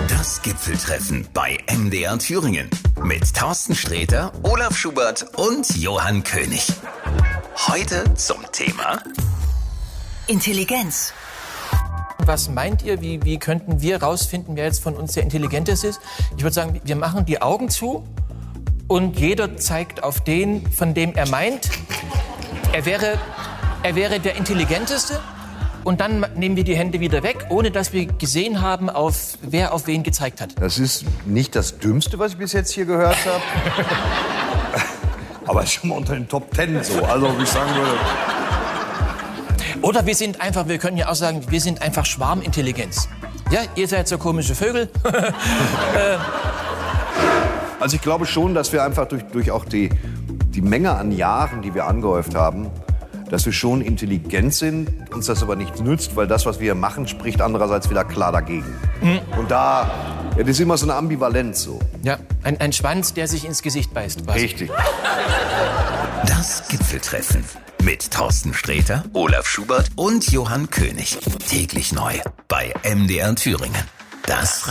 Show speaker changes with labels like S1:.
S1: Das Gipfeltreffen bei MDR Thüringen mit Thorsten Sträter, Olaf Schubert und Johann König. Heute zum Thema
S2: Intelligenz.
S3: Was meint ihr, wie könnten wir rausfinden, wer jetzt von uns der Intelligenteste ist? Ich würde sagen, wir machen die Augen zu und jeder zeigt auf den, von dem er meint, er wäre der Intelligenteste. Und dann nehmen wir die Hände wieder weg, ohne dass wir gesehen haben, wer auf wen gezeigt hat.
S4: Das ist nicht das Dümmste, was ich bis jetzt hier gehört habe. Aber schon mal unter den Top 10 so. Also, wie ich sagen würde.
S3: Oder wir können ja auch sagen, wir sind einfach Schwarmintelligenz. Ja, ihr seid so komische Vögel.
S4: Also ich glaube schon, dass wir einfach durch auch die Menge an Jahren, die wir angehäuft haben, dass wir schon intelligent sind, uns das aber nichts nützt, weil das, was wir machen, spricht andererseits wieder klar dagegen. Und das ist immer so eine Ambivalenz so.
S3: Ja, ein Schwanz, der sich ins Gesicht beißt. Quasi.
S4: Richtig.
S1: Das Gipfeltreffen mit Thorsten Sträter, Olaf Schubert und Johann König. Täglich neu bei MDR Thüringen. Das